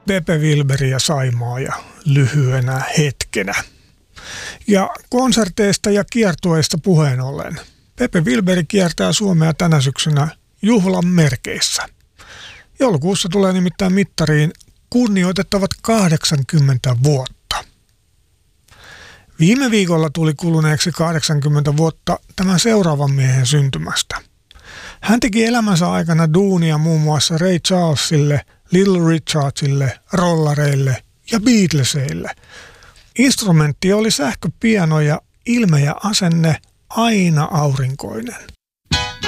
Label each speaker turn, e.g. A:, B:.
A: Pepe Wilberi ja Saimaa ja lyhyenä hetkenä. Ja konserteista ja kiertueista puheen ollen. Pepe Wilberi kiertää Suomea tänä syksynä juhlan merkeissä. Joulukuussa tulee nimittäin mittariin kunnioitettavat 80 vuotta. Viime viikolla tuli kuluneeksi 80 vuotta tämän seuraavan miehen syntymästä. Hän teki elämänsä aikana duunia muun muassa Ray Charlesille, Little Richardsille, Rollareille ja Beatlesille. Instrumentti oli sähköpiano ja ilme ja asenne aina aurinkoinen.